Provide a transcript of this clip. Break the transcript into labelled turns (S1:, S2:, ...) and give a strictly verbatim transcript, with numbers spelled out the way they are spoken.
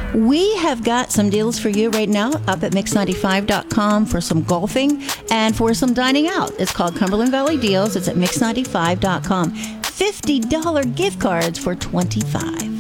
S1: We have got some deals for you right now up at mix ninety-five dot com for some golfing and for some dining out. It's called Cumberland Valley Deals. It's at mix ninety-five dot com. fifty dollars gift cards for twenty-five dollars.